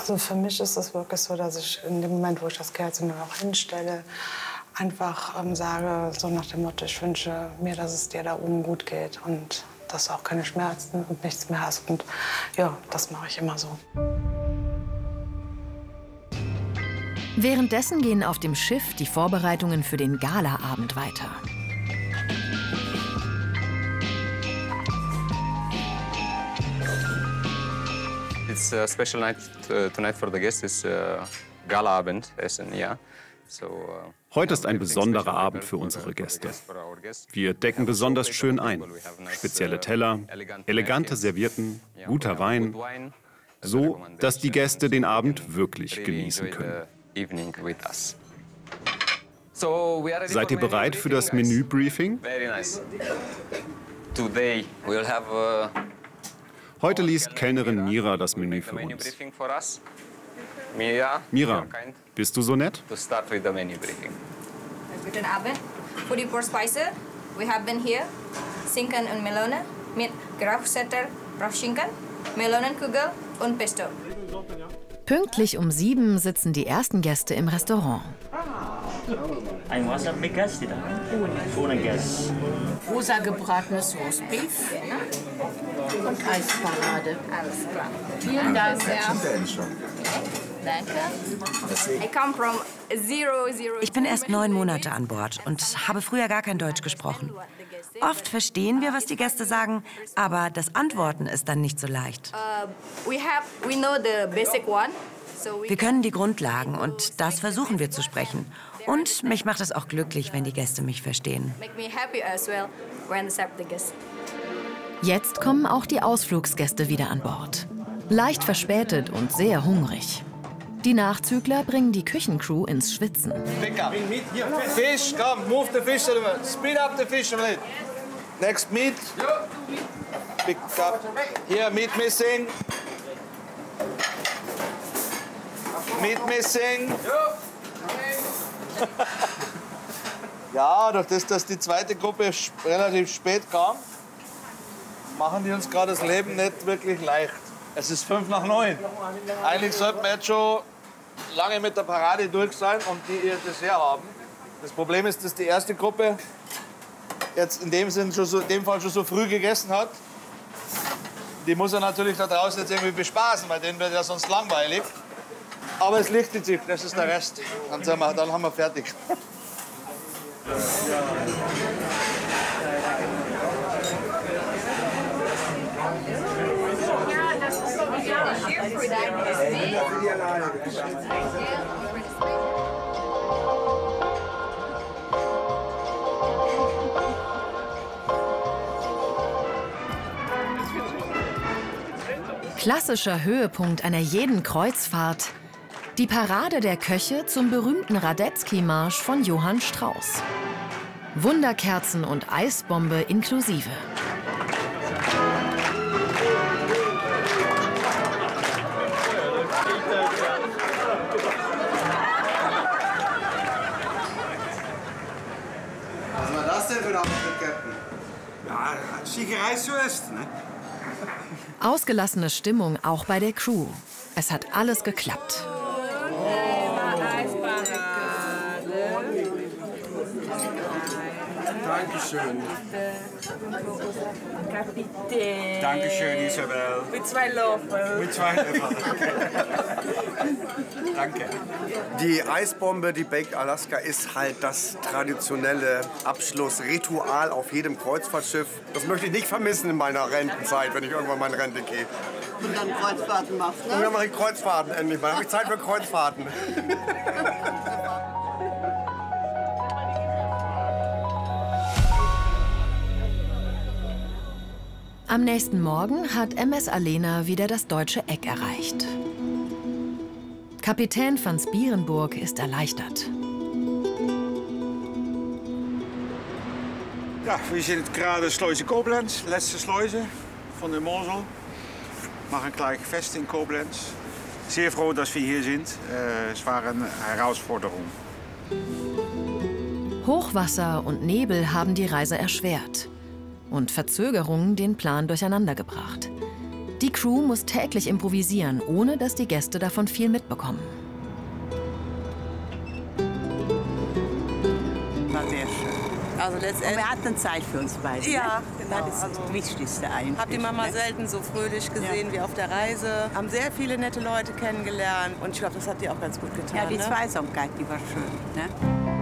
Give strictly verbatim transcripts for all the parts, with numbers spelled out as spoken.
Also für mich ist es wirklich so, dass ich in dem Moment, wo ich das Kerzchen dann auch hinstelle, einfach ähm, sage, so nach dem Motto, ich wünsche mir, dass es dir da oben gut geht und dass du auch keine Schmerzen und nichts mehr hast. Und ja, das mache ich immer so. Währenddessen gehen auf dem Schiff die Vorbereitungen für den Galaabend weiter. It's a special night uh, tonight for the guests. It's uh, Galaabend Essen, ja. So, uh, Heute ist ein besonderer Abend für unsere Gäste. Wir decken besonders schön ein. Spezielle Teller, elegante Servietten, guter Wein, so, dass die Gäste den Abend wirklich genießen können. Seid ihr bereit für das Menü-Briefing? Heute liest Kellnerin Mira das Menü für uns. Mira, bist du so nett? Guten Abend. Für die Vorspeise, wir haben hier Schinken und Melone mit Grauchsetter, Rauchschinken, Melonenkugel und Pesto. Pünktlich um sieben sitzen die ersten Gäste im Restaurant. Ein Wasser mit Gas, tidak? Ohne Gas. Rosa gebratenes Roastbeef und Eisparade. Alles klar. Vielen Dank. Danke. I come from zero, zero. Ich bin erst neun Monate an Bord und habe früher gar kein Deutsch gesprochen. Oft verstehen wir, was die Gäste sagen, aber das Antworten ist dann nicht so leicht. Wir können die Grundlagen und das versuchen wir zu sprechen. Und mich macht es auch glücklich, wenn die Gäste mich verstehen. Jetzt kommen auch die Ausflugsgäste wieder an Bord. Leicht verspätet und sehr hungrig. Die Nachzügler bringen die Küchencrew ins Schwitzen. Fish, come, move the fish a little bit. Speed up the fish a little. Next meat. Pick up. Here, meat missing. Meat missing. Ja, durch das, dass die zweite Gruppe relativ spät kam, machen die uns gerade das Leben nicht wirklich leicht. Es ist fünf nach neun. Eigentlich sollten wir jetzt schon lange mit der Parade durch sein und die ihr Dessert haben. Das Problem ist, dass die erste Gruppe jetzt in dem, Sinn schon so, in dem Fall schon so früh gegessen hat. Die muss er natürlich da draußen jetzt irgendwie bespaßen, weil denen wird ja sonst langweilig. Aber es lichtet sich, das ist der Rest. Dann, sind wir, dann haben wir fertig. Klassischer Höhepunkt einer jeden Kreuzfahrt. Die Parade der Köche zum berühmten Radetzky-Marsch von Johann Strauss. Wunderkerzen und Eisbombe inklusive. Was war das denn für ein Auftritt, Captain? Ja, Schickerei zuerst, ne? Ausgelassene Stimmung auch bei der Crew. Es hat alles geklappt. Dankeschön. Kapitän. Dankeschön, Isabel. Mit zwei Löffeln. Mit zwei Löffeln. Danke. Die Eisbombe, die Baked Alaska, ist halt das traditionelle Abschlussritual auf jedem Kreuzfahrtschiff. Das möchte ich nicht vermissen in meiner Rentenzeit, wenn ich irgendwann mal in Rente gehe. Und dann Kreuzfahrten machst, ne? Und dann mache ich Kreuzfahrten endlich mal. Dann habe ich Zeit für Kreuzfahrten. Am nächsten Morgen hat M S Alena wieder das deutsche Eck erreicht. Kapitän van Spierenburg ist erleichtert. Ja, wir sind gerade Schleuse Koblenz, letzte Schleuse von der Mosel. Machen gleich fest in Koblenz. Sehr froh, dass wir hier sind. Äh, es war eine Herausforderung. Hochwasser und Nebel haben die Reise erschwert und Verzögerungen den Plan durcheinandergebracht. Die Crew muss täglich improvisieren, ohne dass die Gäste davon viel mitbekommen. War sehr schön. Also letztendlich. Und wir hatten Zeit für uns beide. Ja, ne? Genau. Das ist das Wichtigste eigentlich. Habt ihr Mama selten so fröhlich gesehen ja. wie auf der Reise? Haben sehr viele nette Leute kennengelernt. Und ich glaube, das hat dir auch ganz gut getan. Ja, die ne? Zweisamkeit, die war schön. Ne?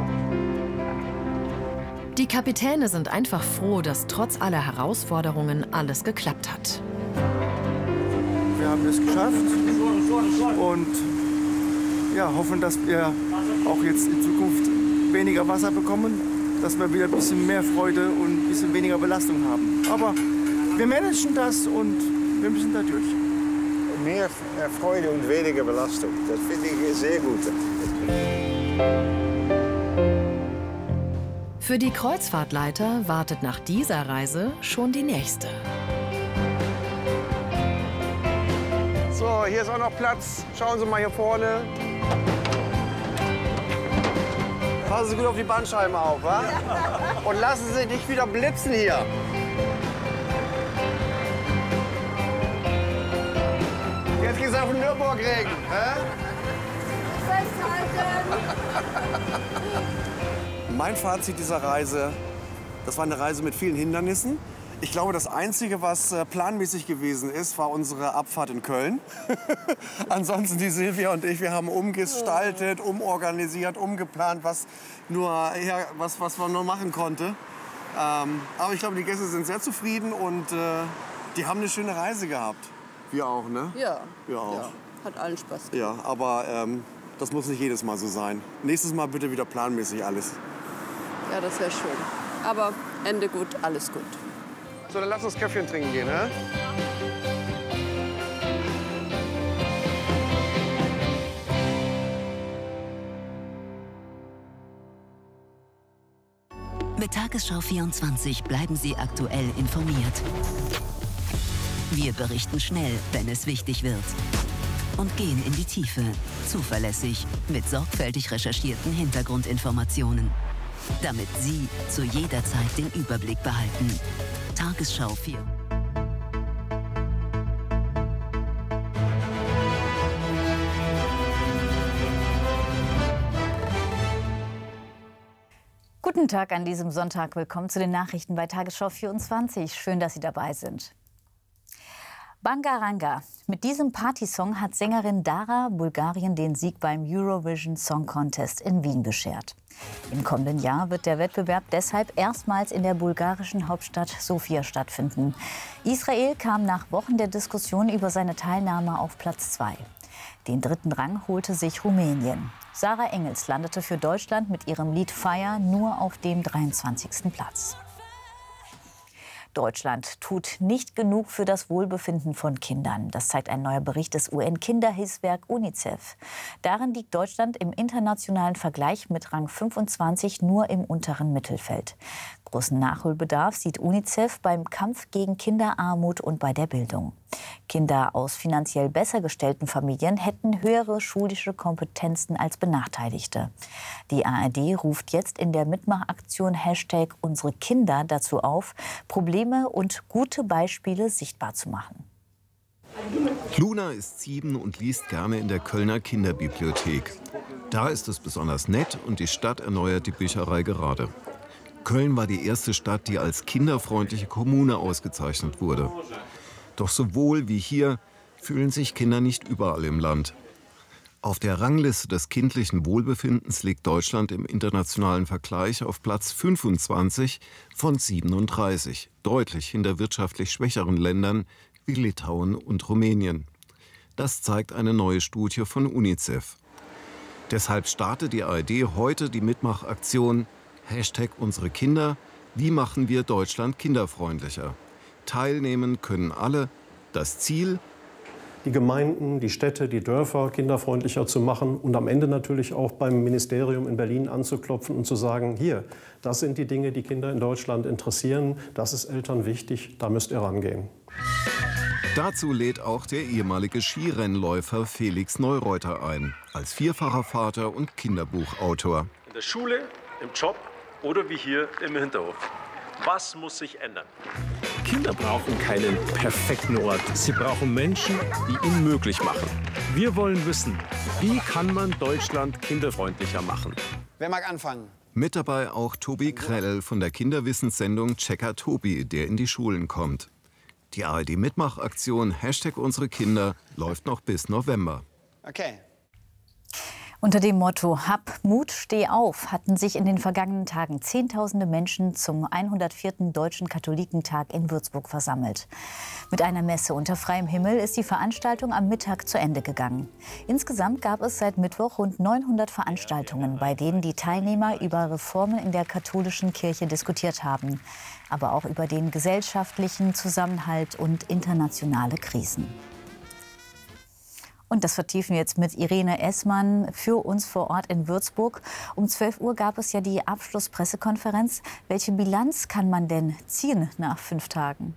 Die Kapitäne sind einfach froh, dass trotz aller Herausforderungen alles geklappt hat. Wir haben es geschafft und ja, hoffen, dass wir auch jetzt in Zukunft weniger Wasser bekommen, dass wir wieder ein bisschen mehr Freude und ein bisschen weniger Belastung haben. Aber wir managen das und wir müssen da durch. Mehr Freude und weniger Belastung, das finde ich sehr gut. Für die Kreuzfahrtleiter wartet nach dieser Reise schon die nächste. So, hier ist auch noch Platz. Schauen Sie mal hier vorne. Passen Sie gut auf die Bandscheiben auf, wa? Und lassen Sie nicht wieder blitzen hier. Jetzt geht's auf den Nürburgring. Hä? Festhalten! Mein Fazit dieser Reise, das war eine Reise mit vielen Hindernissen. Ich glaube, das Einzige, was äh, planmäßig gewesen ist, war unsere Abfahrt in Köln. Ansonsten die Silvia und ich, wir haben umgestaltet, umorganisiert, umgeplant, was, nur, ja, was, was man nur machen konnte. Ähm, aber ich glaube, die Gäste sind sehr zufrieden und äh, die haben eine schöne Reise gehabt. Wir auch, ne? Ja. Wir auch. Ja. Hat allen Spaß gemacht. Ja, aber ähm, das muss nicht jedes Mal so sein. Nächstes Mal bitte wieder planmäßig alles. Ja, das wäre schön. Aber Ende gut, alles gut. So, dann lass uns Käffchen trinken gehen, hä? Mit Tagesschau vierundzwanzig bleiben Sie aktuell informiert. Wir berichten schnell, wenn es wichtig wird. Und gehen in die Tiefe, zuverlässig, mit sorgfältig recherchierten Hintergrundinformationen. Damit Sie zu jeder Zeit den Überblick behalten. Tagesschau vier. Guten Tag an diesem Sonntag. Willkommen zu den Nachrichten bei Tagesschau vierundzwanzig. Schön, dass Sie dabei sind. Bangaranga. Mit diesem Partysong hat Sängerin Dara Bulgarien den Sieg beim Eurovision Song Contest in Wien beschert. Im kommenden Jahr wird der Wettbewerb deshalb erstmals in der bulgarischen Hauptstadt Sofia stattfinden. Israel kam nach Wochen der Diskussion über seine Teilnahme auf Platz zwei. Den dritten Rang holte sich Rumänien. Sarah Engels landete für Deutschland mit ihrem Lied Fire nur auf dem dreiundzwanzigsten Platz. Deutschland tut nicht genug für das Wohlbefinden von Kindern. Das zeigt ein neuer Bericht des U N-Kinderhilfswerk UNICEF. Darin liegt Deutschland im internationalen Vergleich mit Rang fünfundzwanzig nur im unteren Mittelfeld. Großen Nachholbedarf sieht UNICEF beim Kampf gegen Kinderarmut und bei der Bildung. Kinder aus finanziell besser gestellten Familien hätten höhere schulische Kompetenzen als Benachteiligte. Die A R D ruft jetzt in der Mitmachaktion Hashtag Unsere Kinder dazu auf, Probleme und gute Beispiele sichtbar zu machen. Luna ist sieben und liest gerne in der Kölner Kinderbibliothek. Da ist es besonders nett und die Stadt erneuert die Bücherei gerade. Köln war die erste Stadt, die als kinderfreundliche Kommune ausgezeichnet wurde. Doch sowohl wie hier fühlen sich Kinder nicht überall im Land. Auf der Rangliste des kindlichen Wohlbefindens liegt Deutschland im internationalen Vergleich auf Platz fünfundzwanzig von siebenunddreißig, deutlich hinter wirtschaftlich schwächeren Ländern wie Litauen und Rumänien. Das zeigt eine neue Studie von UNICEF. Deshalb startet die A R D heute die Mitmachaktion Hashtag Unsere Kinder. Wie machen wir Deutschland kinderfreundlicher? Teilnehmen können alle. Das Ziel: die Gemeinden, die Städte, die Dörfer kinderfreundlicher zu machen und am Ende natürlich auch beim Ministerium in Berlin anzuklopfen und zu sagen, hier, das sind die Dinge, die Kinder in Deutschland interessieren, das ist Eltern wichtig, da müsst ihr rangehen. Dazu lädt auch der ehemalige Skirennläufer Felix Neureuter ein, als vierfacher Vater und Kinderbuchautor. In der Schule, im Job oder wie hier im Hinterhof. Was muss sich ändern? Kinder brauchen keinen perfekten Ort. Sie brauchen Menschen, die ihn möglich machen. Wir wollen wissen, wie kann man Deutschland kinderfreundlicher machen? Wer mag anfangen? Mit dabei auch Tobi Krell von der Kinderwissenssendung Checker Tobi, der in die Schulen kommt. Die A R D-Mitmachaktion Hashtag unsere Kinder läuft noch bis November. Okay. Unter dem Motto Hab Mut, steh auf hatten sich in den vergangenen Tagen Zehntausende Menschen zum hundertvierten Deutschen Katholikentag in Würzburg versammelt. Mit einer Messe unter freiem Himmel ist die Veranstaltung am Mittag zu Ende gegangen. Insgesamt gab es seit Mittwoch rund neunhundert Veranstaltungen, bei denen die Teilnehmer über Reformen in der katholischen Kirche diskutiert haben, aber auch über den gesellschaftlichen Zusammenhalt und internationale Krisen. Und das vertiefen wir jetzt mit Irene Essmann für uns vor Ort in Würzburg. Um zwölf Uhr gab es ja die Abschlusspressekonferenz. Welche Bilanz kann man denn ziehen nach fünf Tagen?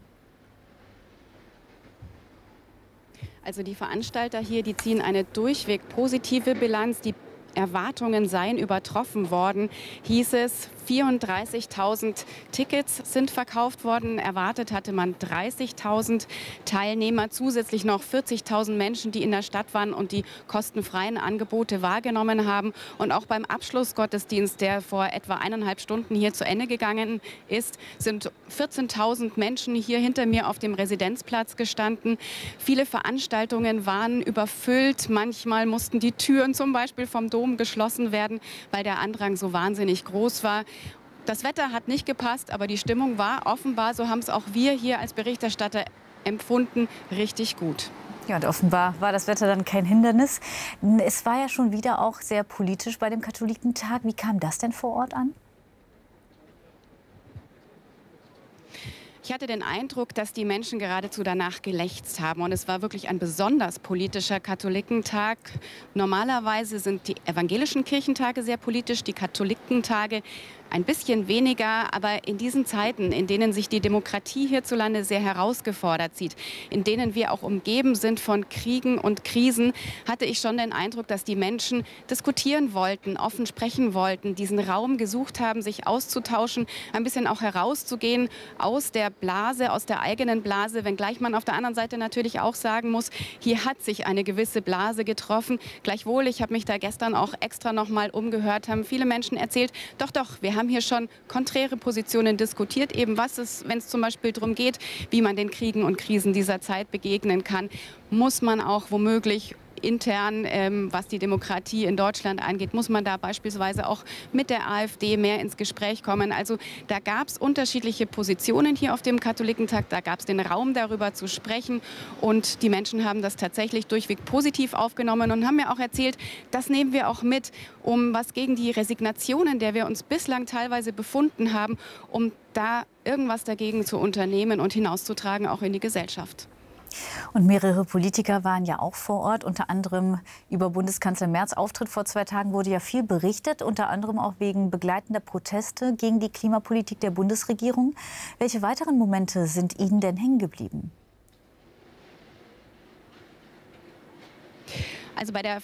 Also die Veranstalter hier, die ziehen eine durchweg positive Bilanz. Die Erwartungen seien übertroffen worden, hieß es. vierunddreißigtausend Tickets sind verkauft worden. Erwartet hatte man dreißigtausend Teilnehmer, zusätzlich noch vierzigtausend Menschen, die in der Stadt waren und die kostenfreien Angebote wahrgenommen haben. Und auch beim Abschlussgottesdienst, der vor etwa eineinhalb Stunden hier zu Ende gegangen ist, sind vierzehntausend Menschen hier hinter mir auf dem Residenzplatz gestanden. Viele Veranstaltungen waren überfüllt. Manchmal mussten die Türen zum Beispiel vom Dom geschlossen werden, weil der Andrang so wahnsinnig groß war. Das Wetter hat nicht gepasst, aber die Stimmung war offenbar, so haben es auch wir hier als Berichterstatter empfunden, richtig gut. Ja, und offenbar war das Wetter dann kein Hindernis. Es war ja schon wieder auch sehr politisch bei dem Katholikentag. Wie kam das denn vor Ort an? Ich hatte den Eindruck, dass die Menschen geradezu danach gelächzt haben. Und es war wirklich ein besonders politischer Katholikentag. Normalerweise sind die evangelischen Kirchentage sehr politisch, die Katholikentage ein bisschen weniger, aber in diesen Zeiten, in denen sich die Demokratie hierzulande sehr herausgefordert sieht, in denen wir auch umgeben sind von Kriegen und Krisen, hatte ich schon den Eindruck, dass die Menschen diskutieren wollten, offen sprechen wollten, diesen Raum gesucht haben, sich auszutauschen, ein bisschen auch herauszugehen aus der Blase, aus der eigenen Blase, wenngleich man auf der anderen Seite natürlich auch sagen muss, hier hat sich eine gewisse Blase getroffen. Gleichwohl, ich habe mich da gestern auch extra noch mal umgehört, haben viele Menschen erzählt, doch, doch, wir haben hier schon konträre Positionen diskutiert, eben was es, wenn es zum Beispiel darum geht, wie man den Kriegen und Krisen dieser Zeit begegnen kann, muss man auch womöglich intern, ähm, was die Demokratie in Deutschland angeht, muss man da beispielsweise auch mit der AfD mehr ins Gespräch kommen. Also da gab es unterschiedliche Positionen hier auf dem Katholikentag, da gab es den Raum, darüber zu sprechen und die Menschen haben das tatsächlich durchweg positiv aufgenommen und haben mir auch erzählt, das nehmen wir auch mit, um was gegen die Resignationen, der wir uns bislang teilweise befunden haben, um da irgendwas dagegen zu unternehmen und hinauszutragen, auch in die Gesellschaft. Und mehrere Politiker waren ja auch vor Ort, unter anderem über Bundeskanzler Merz Auftritt vor zwei Tagen wurde ja viel berichtet, unter anderem auch wegen begleitender Proteste gegen die Klimapolitik der Bundesregierung. Welche weiteren Momente sind Ihnen denn hängen geblieben? Also bei der